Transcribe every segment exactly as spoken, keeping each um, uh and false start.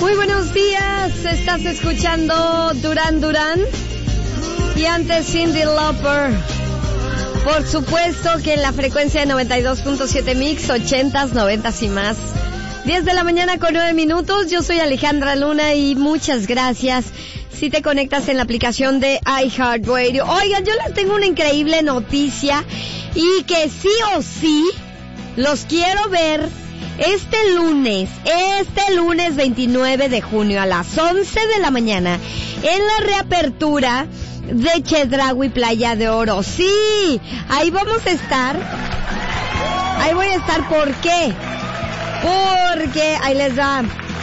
Muy buenos días, estás escuchando Duran Duran y antes Cyndi Lauper. Por supuesto que en la frecuencia de noventa y dos punto siete Mix, ochentas, noventas y más. diez de la mañana con nueve minutos, yo soy Alejandra Luna y muchas gracias si te conectas en la aplicación de iHeartRadio. Oigan, yo les tengo una increíble noticia y que sí o sí los quiero ver este lunes, este lunes veintinueve de junio a las once de la mañana en la reapertura de Chedraui Playa de Oro. Sí, ahí vamos a estar. Ahí voy a estar, ¿por qué? Porque, ahí les da.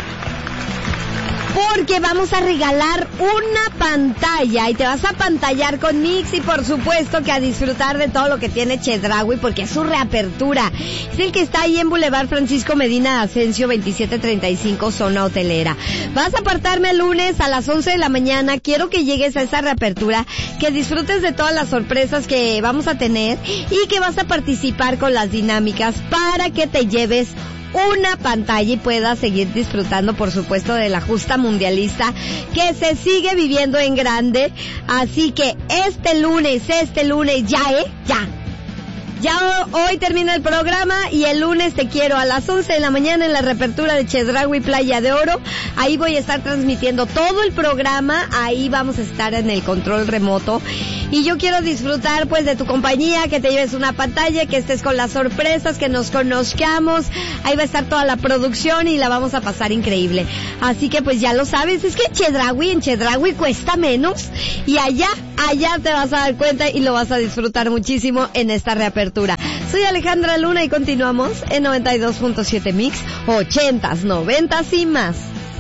Porque vamos a regalar una pantalla y te vas a pantallar con Mix y por supuesto que a disfrutar de todo lo que tiene Chedraui porque es su reapertura. Es el que está ahí en Boulevard Francisco Medina Asensio veintisiete treinta y cinco, zona hotelera. Vas a apartarme el lunes a las once de la mañana. Quiero que llegues a esa reapertura, que disfrutes de todas las sorpresas que vamos a tener y que vas a participar con las dinámicas para que te lleves una pantalla y puedas seguir disfrutando, por supuesto, de la justa mundialista que se sigue viviendo en grande. Así que este lunes, este lunes ya, ¿eh? Ya. Ya hoy termina el programa y el lunes te quiero a las once de la mañana en la reapertura de Chedraui Playa de Oro. Ahí voy a estar transmitiendo todo el programa, ahí vamos a estar en el control remoto. Y yo quiero disfrutar pues de tu compañía, que te lleves una pantalla, que estés con las sorpresas, que nos conozcamos. Ahí va a estar toda la producción y la vamos a pasar increíble. Así que pues ya lo sabes, es que Chedraui, en Chedraui cuesta menos y allá, allá te vas a dar cuenta y lo vas a disfrutar muchísimo en esta reapertura. Soy Alejandra Luna y continuamos en noventa y dos punto siete Mix, ochentas, noventas y más.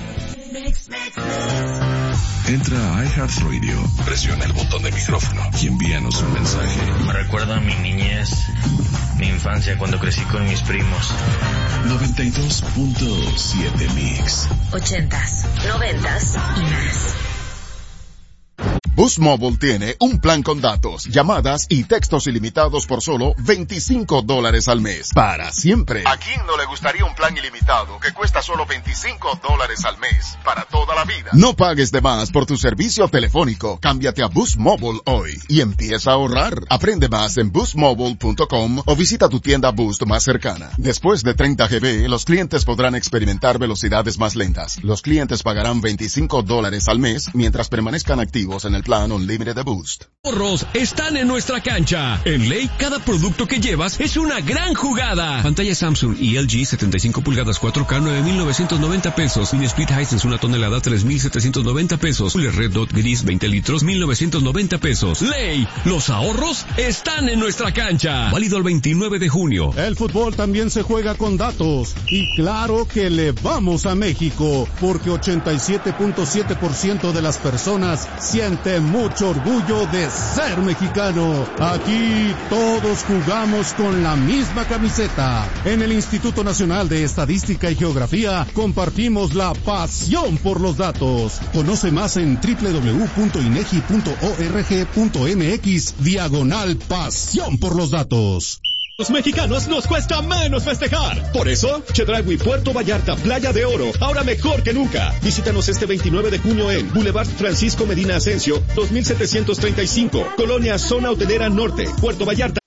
Entra a iHeartRadio, presiona el botón de micrófono y envíanos un mensaje. Me recuerda a mi niñez, mi infancia cuando crecí con mis primos. noventa y dos punto siete Mix. Ochentas, noventas y más. Boost Mobile tiene un plan con datos, llamadas y textos ilimitados por solo veinticinco dólares al mes. Para siempre. ¿A quién no le gustaría un plan ilimitado que cuesta solo veinticinco dólares al mes? Para toda la vida. No pagues de más por tu servicio telefónico. Cámbiate a Boost Mobile hoy y empieza a ahorrar. Aprende más en boost mobile punto com o visita tu tienda Boost más cercana. Después de treinta gigabytes, los clientes podrán experimentar velocidades más lentas. Los clientes pagarán veinticinco dólares al mes mientras permanezcan activos en el plan Unlimited de Boost. Ahorros están en nuestra cancha. En Ley, cada producto que llevas es una gran jugada. Pantalla Samsung y L G setenta y cinco pulgadas cuatro K nueve mil novecientos noventa pesos. Mini Split Hisense una tonelada tres mil setecientos noventa pesos. Cooler Red Dot Gris veinte litros mil novecientos noventa pesos. Ley, los ahorros están en nuestra cancha. Válido el veintinueve de junio. El fútbol también se juega con datos. Y claro que le vamos a México, porque ochenta y siete punto siete por ciento de las personas sienten mucho orgullo de ser mexicano. Aquí todos jugamos con la misma camiseta. En el Instituto Nacional de Estadística y Geografía compartimos la pasión por los datos. Conoce más en doble u doble u doble u punto inegi punto org punto mx diagonal pasión por los datos. Los mexicanos nos cuesta menos festejar. Por eso, Chedraui Puerto Vallarta Playa de Oro, ahora mejor que nunca. Visítanos este veintinueve de junio en Boulevard Francisco Medina Asensio, dos mil setecientos treinta y cinco, Colonia Zona Hotelera Norte, Puerto Vallarta.